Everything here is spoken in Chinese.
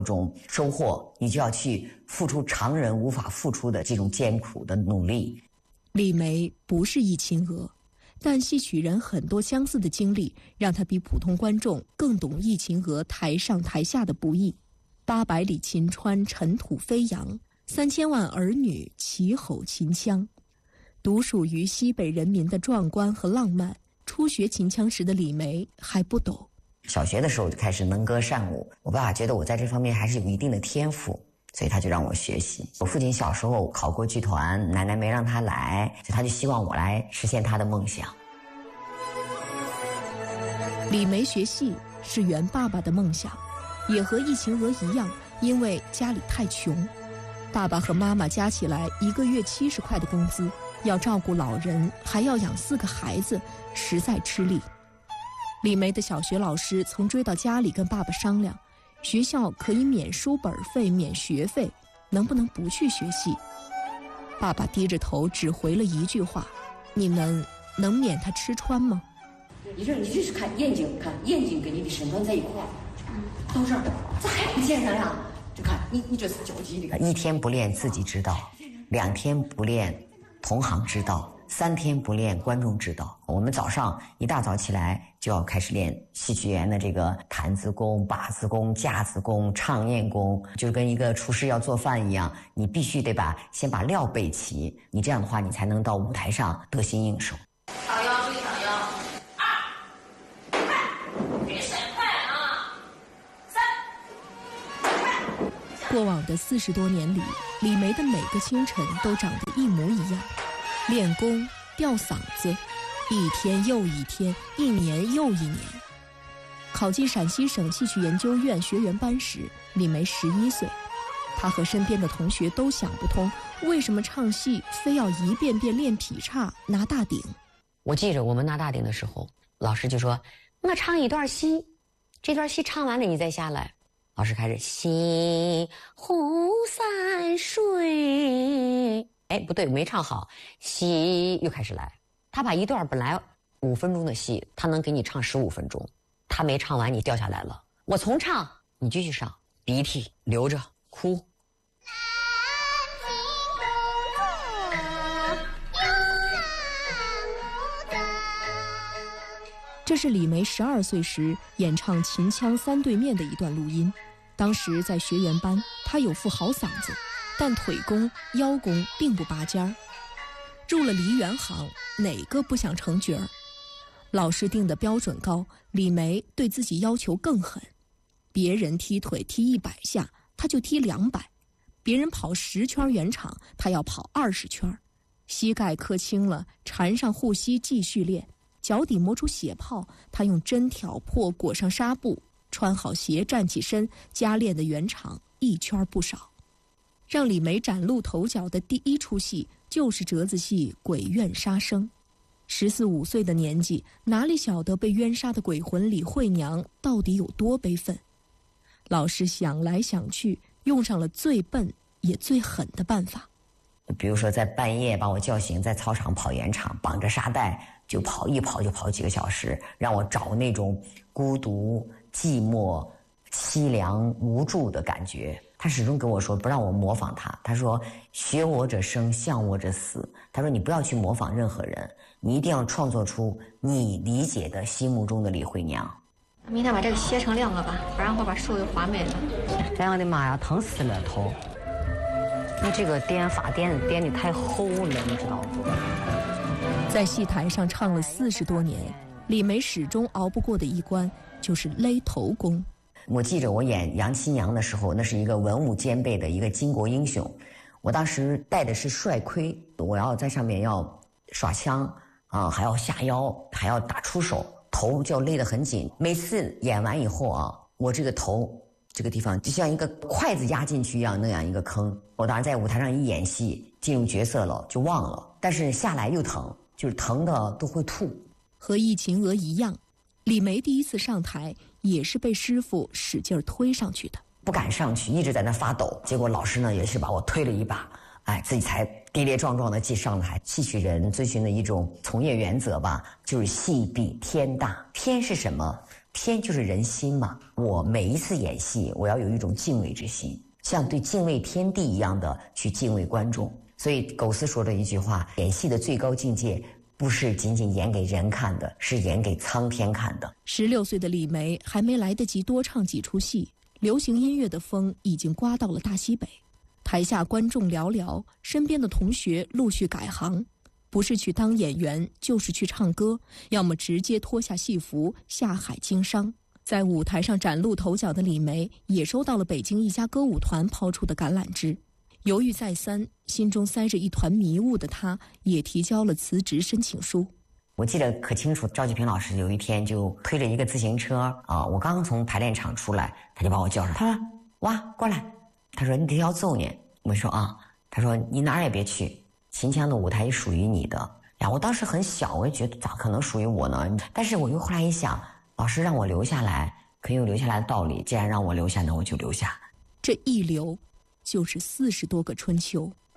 这种收获，你就要去付出常人无法付出的这种艰苦的努力。 李梅不是易秦娥，但戏曲人很多相似的经历，让她比普通观众更懂易秦娥台上台下的不易。800里秦川尘土飞扬，3000万儿女齐吼秦腔，独属于西北人民的壮观和浪漫。初学秦腔时的李梅还不懂。 小学的时候就开始能歌善舞，我爸爸觉得我在这方面还是有一定的天赋，所以他就让我学习。我父亲小时候考过剧团，奶奶没让他来，所以他就希望我来实现他的梦想。 李梅学戏是圆爸爸的梦想，也和易秦娥一样，因为家里太穷，爸爸和妈妈加起来1个月70块的工资，要照顾老人，还要养4个孩子，实在吃力。李梅的小学老师曾追到家里跟爸爸商量，学校可以免书本费、免学费，能不能不去学戏？爸爸低着头只回了一句话：你们能免他吃穿吗？ 你就是看眼睛跟你的身段在一块儿，到这儿这还不简单呀？就看你这是交际的。 1天不练自己知道，2天不练同行知道，3天不练观众知道。我们早上一大早起来就要开始练戏曲园的这个坛子功、把子功、架子功、唱念功，就跟一个厨师要做饭一样，你必须得先把料备齐，你这样的话你才能到舞台上得心应手。 长腰注意长腰，2，快，给闪快啊，3，快。 过往的40多年里，李梅的每个清晨都长得一模一样，练功、吊嗓子，一天又一天，一年又一年。考进陕西省戏曲研究院学员班时，李梅11岁。她和身边的同学都想不通，为什么唱戏非要一遍遍练劈叉、拿大顶。 我记着我们拿大顶的时候，老师就说：“我唱一段戏，这段戏唱完了你再下来。”老师开始西湖山水，哎，不对，没唱好，西又开始来。他把一段本来5分钟的戏，他能给你唱15分钟，他没唱完你掉下来了。我重唱，你继续上，鼻涕流着哭。 这是李梅12岁时演唱秦腔3对面的一段录音。当时在学员班，她有副好嗓子，但腿功、腰功并不拔尖儿。入了梨园行，哪个不想成角儿？老师定的标准高，李梅对自己要求更狠。别人踢腿踢100下，她就踢200；别人跑10圈圆场，她要跑20圈。膝盖磕青了，缠上护膝继续练。脚底磨出血泡，他用针挑破，裹上纱布，穿好鞋站起身，加练的圆场1圈不少。让李梅崭露头角的第一出戏就是折子戏《鬼怨杀生》。14、15岁的年纪，哪里晓得被冤杀的鬼魂李慧娘到底有多悲愤？老师想来想去，用上了最笨也最狠的办法。 比如说在半夜把我叫醒，在操场跑圆场，绑着沙袋就跑，一跑就跑几个小时，让我找那种孤独、寂寞、凄凉、无助的感觉。他始终跟我说不让我模仿他，他说学我者生，像我者死。他说你不要去模仿任何人，你一定要创作出你理解的心目中的李慧娘。 明天把这个切成2个吧，不然会把手给划没了。 哎呀我的妈呀，疼死了头！你这个颠法颠的太厚了，你知道不？ 在戏台上唱了40多年，李梅始终熬不过的一关就是勒头功。 我记着我演杨七娘的时候，那是一个文武兼备的一个巾帼英雄。我当时戴的是帅盔，我要在上面要耍枪啊，还要下腰，还要打出手，头就要勒得很紧。每次演完以后啊，我这个头这个地方就像一个筷子压进去一样，那样一个坑。我当时在舞台上一演戏，进入角色了就忘了，但是下来又疼，就是疼的都会吐。 和易秦娥一样，李梅第一次上台也是被师傅使劲推上去的， 不敢上去，一直在那发抖。结果老师呢也是把我推了一把，哎，自己才跌跌撞撞的去上台。戏曲人遵循的一种从业原则吧，就是戏比天大。天是什么？ 天就是人心嘛。我每一次演戏，我要有一种敬畏之心，像对敬畏天地一样的去敬畏观众。所以苟思说的一句话，演戏的最高境界不是仅仅演给人看的，是演给苍天看的。 16岁的李梅还没来得及多唱几出戏，流行音乐的风已经刮到了大西北。台下观众寥寥，身边的同学陆续改行，不是去当演员，就是去唱歌，要么直接脱下戏服下海经商。在舞台上崭露头角的李梅，也收到了北京一家歌舞团抛出的橄榄枝。犹豫再三，心中塞着一团迷雾的她，也提交了辞职申请书。 我记得可清楚，赵继平老师有一天就推着一个自行车我刚刚从排练场出来，他就把我叫上，他说：“哇，过来。”他说：“你这要揍你。”我说：“啊。”他说：“你哪儿也别去，秦腔的舞台也属于你的。”呀，我当时很小，我也觉得咋可能属于我呢？但是我又后来一想，老师让我留下来，可以有留下来的道理。既然让我留下，那我就留下。 这一留，就是40多个春秋。